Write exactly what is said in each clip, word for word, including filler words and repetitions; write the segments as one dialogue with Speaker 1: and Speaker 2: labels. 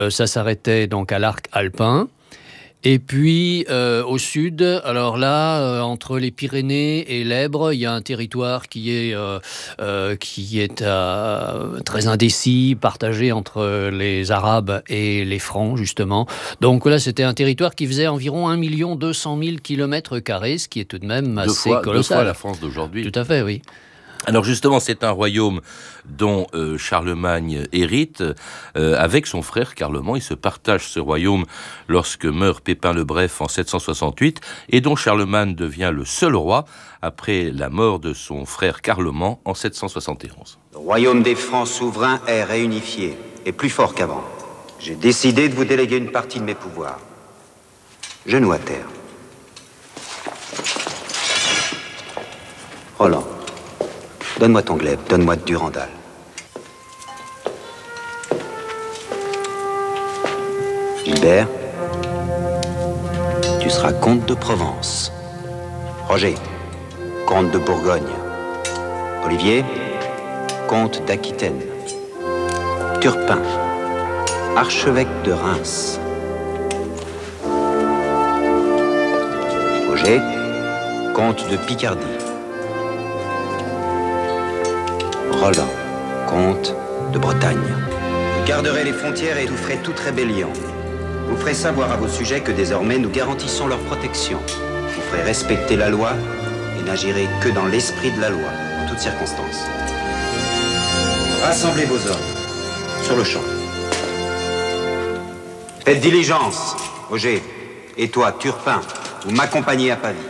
Speaker 1: Euh, ça s'arrêtait donc à l'arc alpin. Et puis euh, au sud, alors là, euh, entre les Pyrénées et l'Èbre, il y a un territoire qui est, euh, euh, qui est euh, très indécis, partagé entre les Arabes et les Francs, justement. Donc là, c'était un territoire qui faisait environ un million deux cent mille kilomètres carrés, ce qui est tout de même
Speaker 2: deux
Speaker 1: assez
Speaker 2: fois,
Speaker 1: colossal.
Speaker 2: Deux fois la France d'aujourd'hui.
Speaker 1: Tout à fait, oui.
Speaker 2: Alors justement, c'est un royaume dont euh, Charlemagne hérite euh, avec son frère Carloman. Il se partage ce royaume lorsque meurt Pépin le Bref en sept cent soixante-huit et dont Charlemagne devient le seul roi après la mort de son frère Carloman en sept cent soixante et onze.
Speaker 3: Le royaume des Francs souverains est réunifié et plus fort qu'avant. J'ai décidé de vous déléguer une partie de mes pouvoirs. Genoux à terre. Roland. Donne-moi ton glaive, donne-moi de Durandal. Gilbert, tu seras comte de Provence. Roger, comte de Bourgogne. Olivier, comte d'Aquitaine. Turpin, archevêque de Reims. Roger, comte de Picardie. Roland, comte de Bretagne. Vous garderez les frontières et étoufferez toute rébellion. Vous ferez savoir à vos sujets que désormais nous garantissons leur protection. Vous ferez respecter la loi et n'agirez que dans l'esprit de la loi, en toutes circonstances. Rassemblez vos hommes, sur le champ. Faites diligence, Roger. Et toi, Turpin, vous m'accompagnez à Pavie.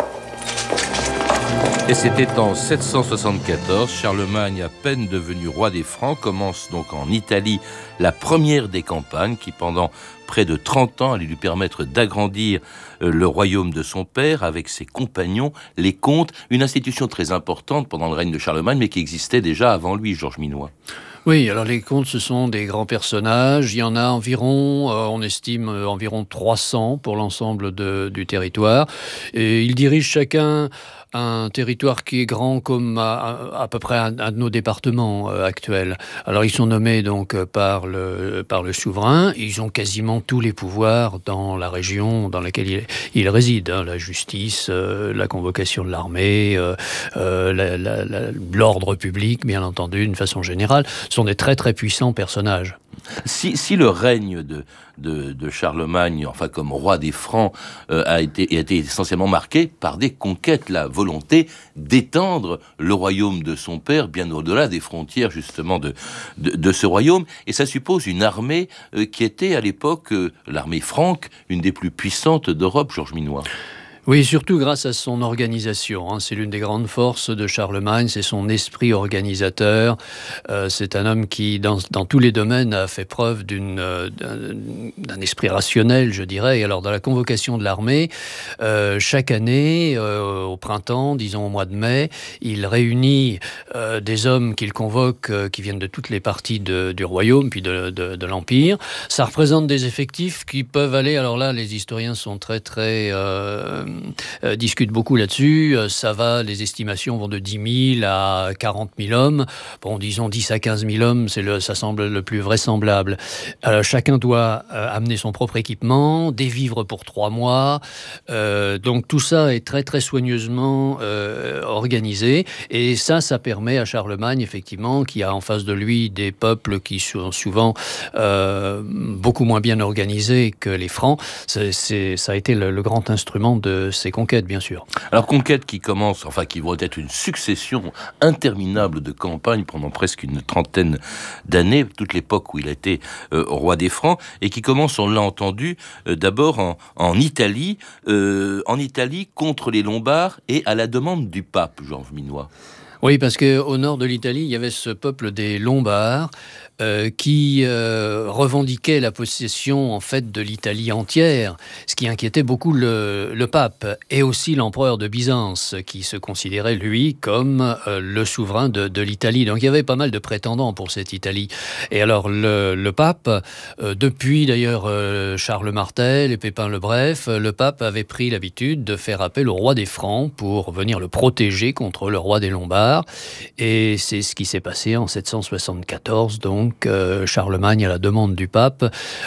Speaker 2: Et c'était en sept cent soixante-quatorze, Charlemagne, à peine devenu roi des Francs, commence donc en Italie la première des campagnes qui, pendant près de trente ans, allait lui permettre d'agrandir le royaume de son père avec ses compagnons, les comtes, une institution très importante pendant le règne de Charlemagne, mais qui existait déjà avant lui, Georges Minois.
Speaker 1: Oui, alors les comtes, ce sont des grands personnages. Il y en a environ, euh, on estime euh, environ trois cents pour l'ensemble de, du territoire. Et ils dirigent chacun un territoire qui est grand comme à, à peu près un, un de nos départements euh, actuels. Alors ils sont nommés donc par le, par le souverain. Ils ont quasiment tous les pouvoirs dans la région dans laquelle ils, ils résident. Hein, la justice, euh, la convocation de l'armée, euh, euh, la, la, la, l'ordre public, bien entendu, d'une façon générale. Ce sont des très très puissants personnages.
Speaker 2: Si, si le règne de, de, de Charlemagne, enfin comme roi des Francs, euh, a, été, a été essentiellement marqué par des conquêtes, la volonté d'étendre le royaume de son père bien au-delà des frontières justement de, de, de ce royaume, et ça suppose une armée euh, qui était à l'époque, euh, l'armée franque, une des plus puissantes d'Europe, Georges Minois.
Speaker 1: Oui, surtout grâce à son organisation. Hein. C'est l'une des grandes forces de Charlemagne, c'est son esprit organisateur. Euh, c'est un homme qui, dans, dans tous les domaines, a fait preuve d'une, euh, d'un, d'un esprit rationnel, je dirais. Et alors, dans la convocation de l'armée, euh, chaque année, euh, au printemps, disons au mois de mai, il réunit euh, des hommes qu'il convoque, euh, qui viennent de toutes les parties de, du royaume, puis de, de, de l'Empire. Ça représente des effectifs qui peuvent aller, alors là, les historiens sont très, très... Euh, Euh, discutent beaucoup là-dessus. Euh, ça va, les estimations vont de dix mille à quarante mille hommes. Bon, disons dix à quinze mille hommes, c'est le, ça semble le plus vraisemblable. Euh, chacun doit euh, amener son propre équipement, des vivres pour trois mois. Euh, donc tout ça est très très soigneusement euh, organisé. Et ça, ça permet à Charlemagne, effectivement, qui a en face de lui des peuples qui sont souvent euh, beaucoup moins bien organisés que les Francs. C'est, c'est, ça a été le, le grand instrument de ces conquêtes, bien sûr.
Speaker 2: Alors, conquêtes qui commencent, enfin, qui vont être une succession interminable de campagnes pendant presque une trentaine d'années, toute l'époque où il a été euh, roi des Francs, et qui commencent, on l'a entendu, euh, d'abord en, en Italie, euh, en Italie contre les Lombards et à la demande du pape, Georges Minois.
Speaker 1: Oui, parce qu'au nord de l'Italie, il y avait ce peuple des Lombards euh, qui euh, revendiquait la possession en fait de l'Italie entière, ce qui inquiétait beaucoup le, le pape et aussi l'empereur de Byzance, qui se considérait lui comme euh, le souverain de, de l'Italie. Donc il y avait pas mal de prétendants pour cette Italie. Et alors le, le pape, euh, depuis d'ailleurs euh, Charles Martel et Pépin le Bref, le pape avait pris l'habitude de faire appel au roi des Francs pour venir le protéger contre le roi des Lombards. Et c'est ce qui s'est passé en sept cent soixante-quatorze, donc, donc euh, Charlemagne, à la demande du pape,